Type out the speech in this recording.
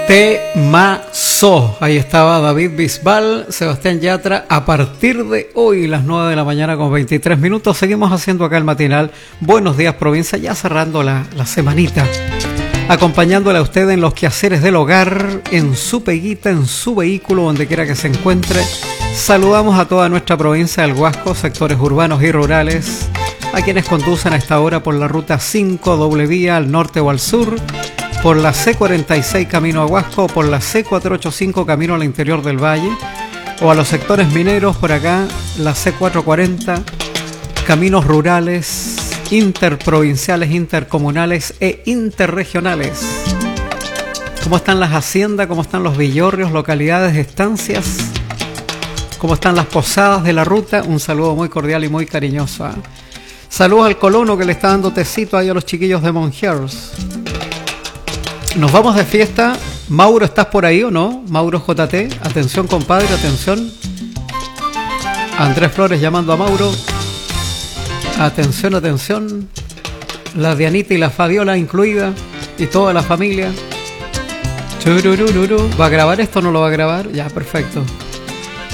Temazo. Ahí estaba David Bisbal, Sebastián Yatra. A partir de hoy, las 9 de la mañana con 23 minutos, seguimos haciendo acá el matinal Buenos Días Provincia, ya cerrando la semanita, acompañándole a usted en los quehaceres del hogar, en su peguita, en su vehículo, donde quiera que se encuentre. Saludamos a toda nuestra provincia del Huasco, sectores urbanos y rurales, a quienes conducen a esta hora por la ruta 5, doble vía, al norte o al sur, por la C46 camino a Huasco, o por la C485 camino al interior del valle, o a los sectores mineros por acá, la C440, caminos rurales, interprovinciales, intercomunales e interregionales. ¿Cómo están las haciendas? ¿Cómo están los villorrios, localidades, estancias? ¿Cómo están las posadas de la ruta? Un saludo muy cordial y muy cariñoso. Saludos al colono que le está dando tecito ahí a los chiquillos de Monjers. Nos vamos de fiesta. Mauro, ¿estás por ahí o no? Mauro JT, atención compadre, atención. Andrés Flores llamando a Mauro. Atención, atención. La Dianita y la Fabiola incluida. Y toda la familia. ¿Va a grabar esto o no lo va a grabar? Ya, perfecto.